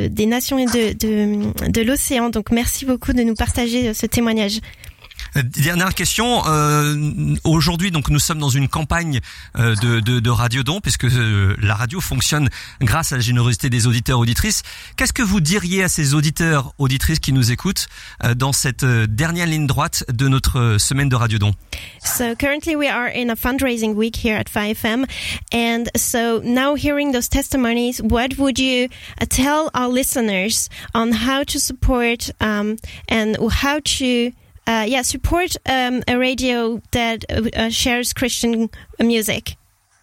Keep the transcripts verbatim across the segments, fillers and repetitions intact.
de, des nations et de, de, de l'océan. Donc merci beaucoup de nous partager ce témoignage. Dernière question. Euh, aujourd'hui, donc, nous sommes dans une campagne euh, de, de, de radiodon, puisque euh, la radio fonctionne grâce à la générosité des auditeurs auditrices. Qu'est-ce que vous diriez à ces auditeurs auditrices qui nous écoutent euh, dans cette euh, dernière ligne droite de notre euh, semaine de radiodon? So currently we are in a fundraising week here at five F M, and so now hearing those testimonies, what would you uh, tell our listeners on how to support um, and how to Uh, yeah, support um, a radio that uh, shares Christian music?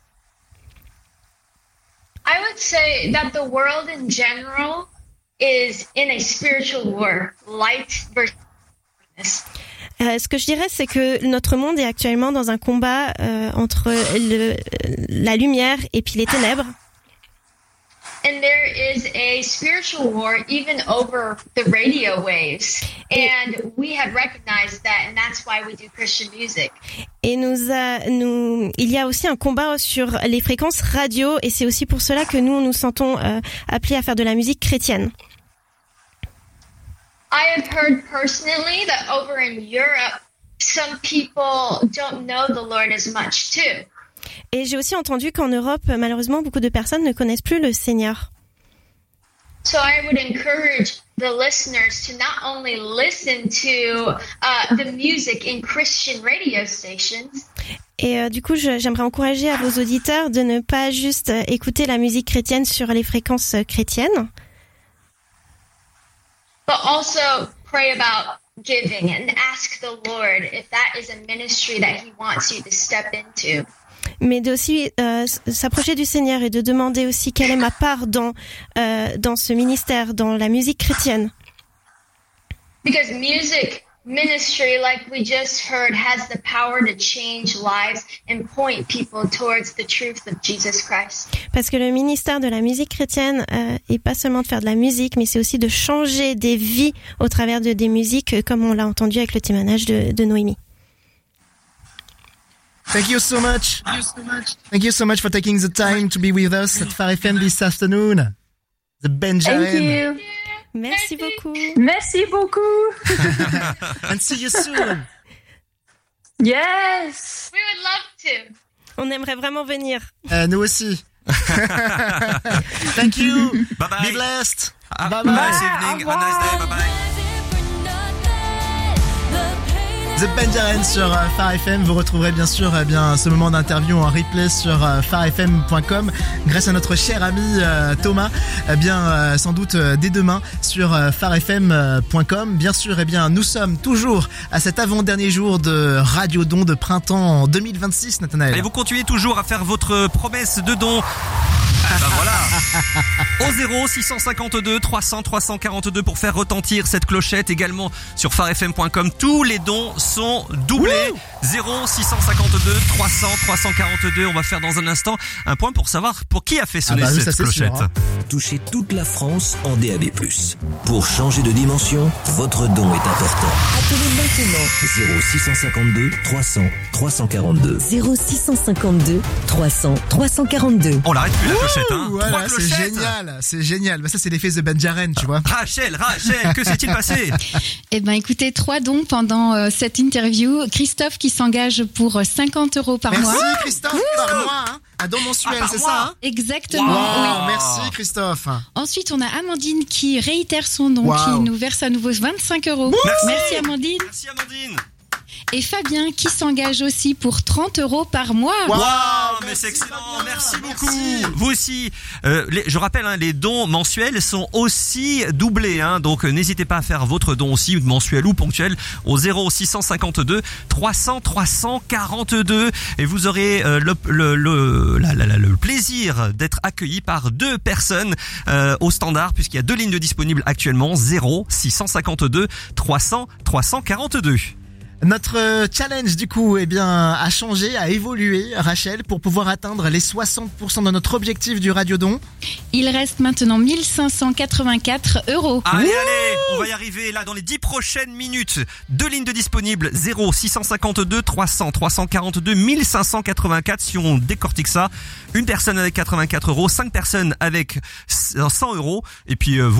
I would say that the world in general is in a spiritual war, light versus darkness. Euh, ce que je dirais, c'est que notre monde est actuellement dans un combat euh, entre le, la lumière et puis les ténèbres. And there is a spiritual war even over the radio waves. And we have recognized that, and that's why we do Christian music. Et nous, a, nous, il y a aussi un combat sur les fréquences radio, et c'est aussi pour cela que nous nous sentons euh, appelés à faire de la musique chrétienne. I have heard personally that over in Europe, some people don't know the Lord as much too. Et j'ai aussi entendu qu'en Europe, malheureusement, beaucoup de personnes ne connaissent plus le Seigneur. So I would encourage the listeners to not only listen to uh, the music in Christian radio stations. Et euh, du coup, je, j'aimerais encourager à vos auditeurs de ne pas juste euh, écouter la musique chrétienne sur les fréquences euh, chrétiennes, but also pray about giving and ask the Lord if that is a ministry that He wants you to step into. mais d'aussi euh, s'approcher du Seigneur et de demander aussi quelle est ma part dans euh, dans ce ministère, dans la musique chrétienne. Because music ministry, like we just heard, has the power to change lives and point people towards the truth of Jesus Christ. Parce que le ministère de la musique chrétienne euh, est pas seulement de faire de la musique, mais c'est aussi de changer des vies au travers de des musiques, comme on l'a entendu avec le témoignage de, de Noémie. Thank you so much. Thank you so much. Thank you so much for taking the time to be with us at five F M this afternoon. The Benjamin. Thank you. Merci beaucoup. Merci beaucoup. And see you soon. Yes. We would love to. On aimerait vraiment venir. Euh, nous aussi. Thank you. Bye bye. Be blessed. Ah, bye bye. Nice evening. Have a nice day. Bye bye. The Benjamin sur euh, Phare F M. Vous retrouverez bien sûr eh bien ce moment d'interview en replay sur euh, phare f m point com grâce à notre cher ami euh, Thomas. Eh bien euh, sans doute euh, dès demain sur euh, phare f m point com. Bien sûr, eh bien nous sommes toujours à cet avant-dernier jour de Radiodon de printemps en deux mille vingt-six, Nathanaël. Et vous continuez toujours à faire votre promesse de don. Ah ben voilà. Au zéro six cent cinquante-deux trois cents trois cent quarante-deux pour faire retentir cette clochette. Également sur phare f m point com, tous les dons sont doublés. Wouh. zéro six cent cinquante-deux trois cents trois cent quarante-deux. On va faire dans un instant un point pour savoir pour qui a fait sonner ah bah oui, cette clochette. Sûr, hein. Touchez toute la France en D A B plus. Pour changer de dimension, votre don est important. Appelez maintenant zéro six cent cinquante-deux trois cents trois cent quarante-deux. zéro six cent cinquante-deux trois cents trois cent quarante-deux. On l'arrête plus la clochette. Hein. Voilà, c'est génial, c'est génial. Bah, ça, c'est l'effet de Benjamin, tu vois. Rachel, Rachel, que s'est-il passé? Eh ben, écoutez, trois dons pendant euh, cette interview. Christophe qui s'engage pour cinquante euros par merci, mois. Merci Christophe, Ouh. par mois, hein. Un don mensuel, ah, c'est mois. ça, hein? Exactement. Wow, oui. Merci Christophe. Ensuite, on a Amandine qui réitère son don, wow. qui nous verse à nouveau vingt-cinq euros. Merci. Merci Amandine. Merci Amandine. Et Fabien qui s'engage aussi pour trente euros par mois. Waouh, wow, mais c'est excellent, Fabien. Merci beaucoup. Merci. Vous aussi, euh, les, je rappelle, hein, les dons mensuels sont aussi doublés, hein, donc euh, n'hésitez pas à faire votre don aussi, mensuel ou ponctuel, au zéro six cent cinquante-deux trois cents trois cent quarante-deux, et vous aurez euh, le, le, le, la, la, la, le plaisir d'être accueilli par deux personnes euh, au standard, puisqu'il y a deux lignes disponibles actuellement, zéro six cent cinquante-deux trois cents trois cent quarante-deux. Notre challenge, du coup, eh bien, a changé, a évolué, Rachel, pour pouvoir atteindre les soixante pour cent de notre objectif du Radiodon. Il reste maintenant mille cinq cent quatre-vingt-quatre euros. Allez, Ouh allez, on va y arriver là dans les dix prochaines minutes. Deux lignes de disponibles, zéro six cent cinquante-deux trois cents trois cent quarante-deux, mille cinq cent quatre-vingt-quatre. Si on décortique ça, une personne avec quatre-vingt-quatre euros, cinq personnes avec cent euros, et puis euh, vous